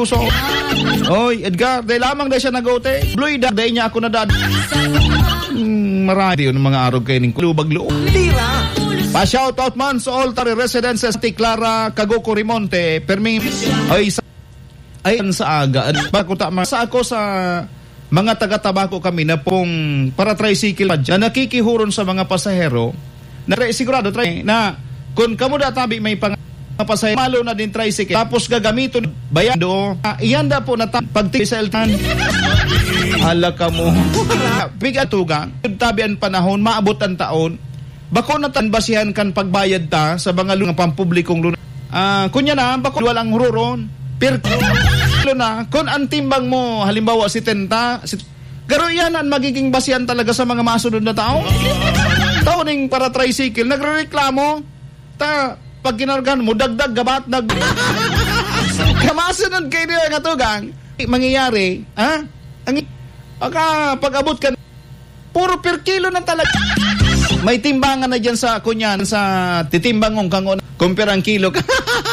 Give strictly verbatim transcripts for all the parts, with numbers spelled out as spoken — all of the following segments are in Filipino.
kuso. Oy, Edgar, dahil lamang dahil siya nag-ote. Bloy, dahil niya ako na dad. Hmm, marami yun mga araw kayo ng kulubag loob. Pa-shoutout man sa Altari Residences ti Clara Cagoco Rimonte. Permi, ay sa, ay sa aga. Bako tama, sa ako sa mga taga-tabako kami na pong para tricycle na nakikihuron sa mga pasahero. Na sigurado, try, na kung kamo databi may pang pasahero, malo na din tricycle. Tapos gagamito, bayan do. Uh, iyan da po na pagtig sa eltan. Hala ka mo. Pigatugang, tabi ang panahon, maabot ang taon. Bako na tanbasihan kan pagbayad ta sa mga lunang pampublikong luna. Ah, uh, kunya na bako walang huron. Per kilo na kun ang timbang mo halimbawa si tenta, si garo yan ang magiging basihan talaga sa mga masunod na tao. Tao ning para tricycle nagrereklamo ta pag kinargan mo dagdag gabat dag. Kamasunod kay niya nga tugang mangyayari, ha? Ang pagka pag-abot ka puro per kilo na talaga. May timbangan na dyan sa kunyan, sa titimbangong kangon, kumpir ang kilo ka.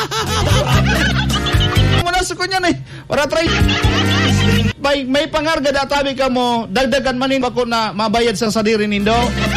Muna sa kunyan eh, para try. May, may pangarga databi ka mo, dagdagan manin ako na mabayad sa sadiri nindo.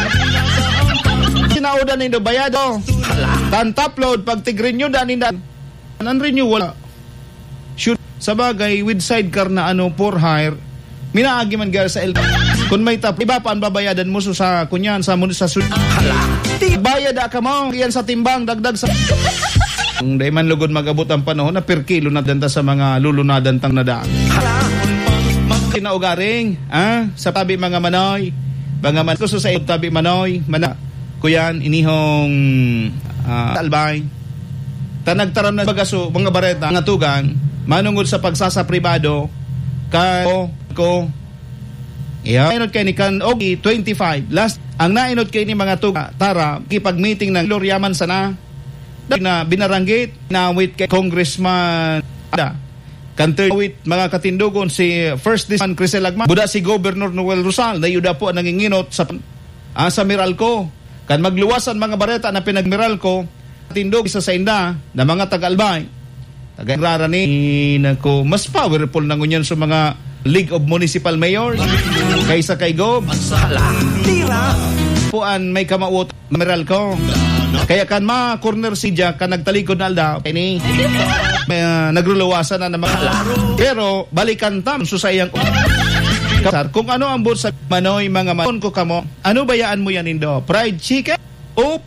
Sinaudan nindo bayado. Tantapload, pag tig-renew da ninda. Non-renew, wala. Shoot, sa bagay, with sidecar na ano, for hire, minaagi man gaya sa L. Kung may tap, iba pa ang babayadan mo so sa kunyan, sa muna sa sun. Bayad ka mo, yan sa timbang, dagdag sa... Kung di man lugod mag-abot ang panahon na per kilo na danta sa mga lulunadan tang nadaan. Kinaugaring, ah, sa tabi mga manoy, mga man, kuso sa tabi manoy, mana, kuyan, inihong uh, albay, tanagtaram na bagaso, mga bareta, mga tugang, manungod sa pagsasa pribado, ka, ko, yeah. Nainod kay ni kan Ogi twenty-five. Last ang nainod kay ni mga tuga tara kipag-meeting ng Loryaman sana na binaranggit na with kay Congressman da kanter with mga katindugon si First Disman Crisel Agman buda si Governor Noel Rosal na yuda po nanginginot sa ah, sa Meralco kan magluwasan mga bareta na pinagmeralco katindog isa sa inda na mga taga-albay taga-rara ni nako mas powerful na ngunyan sa mga League of Municipal Mayors kaysa kay Gob tira puan may kamawot meral ko kaya kan ma corner sidya kan nagtalikod na alda ini uh, nagruluwasan na naman pero balikan tam susayang kung ano ang bot sa manoy mga manon ko kamo ano bayaan mo yan indo fried chicken oop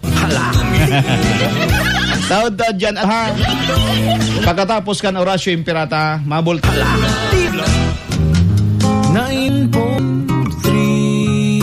tawad da dyan ha pagkatapos kan Horacio Impirata mabol nine point three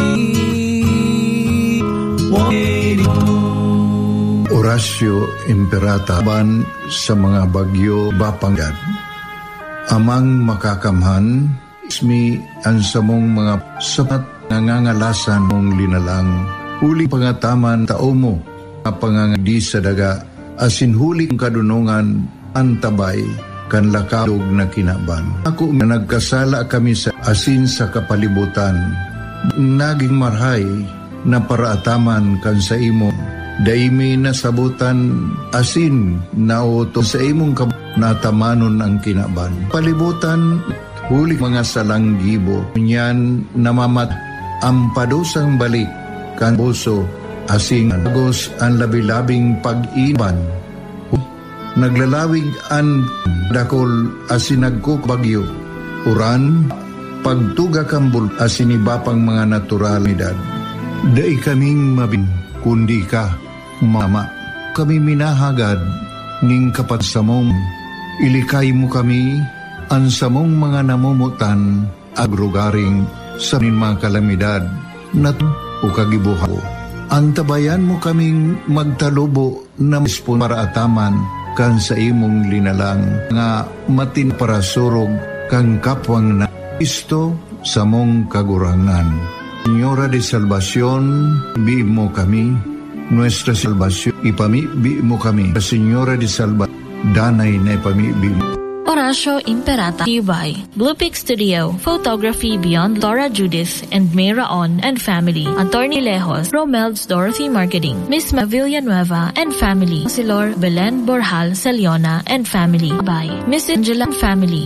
Horacio Impirata ban sa mga bagyo Bapangan amang makakamhan ismi ang samong mga sapat nangangalasan mong linalang huli pangataman tao mo pangangadi sa daga asin huli kadunungan antabay kan lakadog na kinaban. Ako na nagkasala kami sa asin sa kapalibutan. Naging marhay na paraataman kan sa imo. Daimi na sabutan asin na uto sa imong kab- natamanon ang kinaban. Palibutan huli mga salang gibo. Kunyan namamat ang padusang balik kan puso asin agos ang labilabing pag-iban. Naglalawig an dakol asinagkok bagyo uran pagtuga kambul asinibapang mga naturalidad dai kaming mabin kundi ka mama kami minahagad ning kapatsamong ilikay mo kami ang samong mga namumutan agrugaring sa mga kalamidad na o kagibuhaw antabayan mo kaming magtalubo na mispon para ataman kan sa imong linalang nga matin para surog kang kapwang na Kristo sa mong kagurangan. Señora de Salvación, bi mo kami. Nuestra salvación, ipami bi mo kami. Señora de Salvación, danay na ipami bi mo. Horacio Impirata, T Y, Blue Peak Studio, Photography Beyond Laura Judith and May Raon and Family, Anthony Lejos, Romel's Dorothy Marketing, Miss Villanueva and Family, Silor Belen Borjal Celiona and Family, by Miss Angela and Family.